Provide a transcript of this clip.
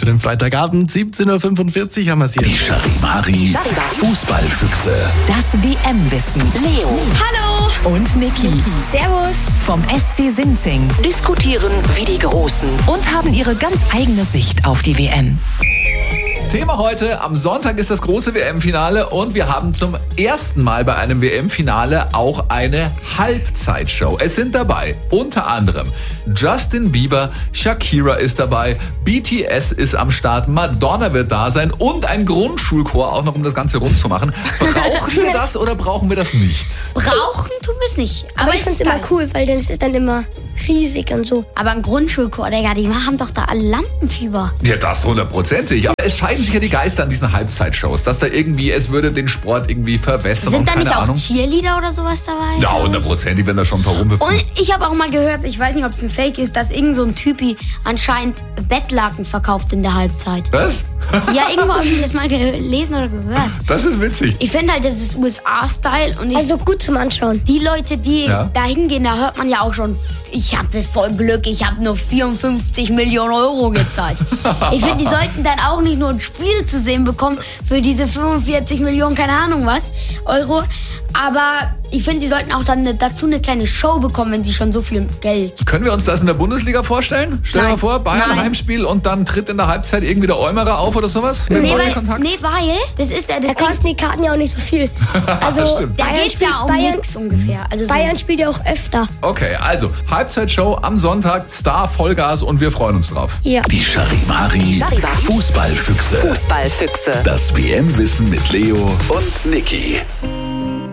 für den Freitagabend. 17.45 Uhr haben wir es hier. Die Charivari Fußballfüchse. Das WM-Wissen. Leo. Hallo. Und Niki. Servus. Vom SC Sinzing. Diskutieren wie die Großen und haben ihre ganz eigene Sicht auf die WM. Thema heute, am Sonntag ist das große WM-Finale und wir haben zum ersten Mal bei einem WM-Finale auch eine Halbzeitshow. Es sind dabei unter anderem Justin Bieber, Shakira ist dabei, BTS ist am Start, Madonna wird da sein und ein Grundschulchor auch noch, um das Ganze rund zu machen. Brauchen wir das oder brauchen wir das nicht? Brauchen tun wir es nicht. Aber ich finde es immer cool, weil das ist dann immer riesig und so. Aber ein Grundschulchor, Digga, die haben doch da alle Lampenfieber. Ja, das 100%. Aber es scheiden sich ja die Geister an diesen Halbzeitshows, dass da irgendwie, es würde den Sport irgendwie verwässern. Sind da nicht keine auch Ahnung. Cheerleader oder sowas dabei? Ja, 100%, wenn da schon ein paar rumhüpfen. Und ich habe auch mal gehört, ich weiß nicht, ob es ein Fake ist, dass irgend so ein Typi anscheinend Bettlaken verkauft in der Halbzeit. Was? Ja, irgendwo habe ich das mal gelesen oder gehört. Das ist witzig. Ich finde halt, das ist USA-Style und Also gut zum Anschauen. die Leute, die Ja. da hingehen, da hört man ja auch schon, ich habe voll Glück, ich habe nur 54 Millionen Euro gezahlt. Ich finde, die sollten dann auch nicht nur ein Spiel zu sehen bekommen für diese 45 Millionen, keine Ahnung was, Euro. Aber ich finde, die sollten auch dann dazu eine kleine Show bekommen, wenn sie schon so viel Geld. Können wir uns das in der Bundesliga vorstellen? Stell dir mal Nein. vor, Bayern Nein. Heimspiel und dann tritt in der Halbzeit irgendwie der Eumerer auf oder sowas? Mit Nee, Kontakt? weil das ist ja das Da kosten die Karten ja auch nicht so viel. Also Stimmt. Da geht es ja um nichts ungefähr. Also so. Bayern spielt ja auch öfter. Okay, also Halbzeitshow am Sonntag, Star Vollgas und wir freuen uns drauf. Ja. Die Charivari Fußballfüchse. Fußballfüchse. Das WM-Wissen mit Leo und Niki.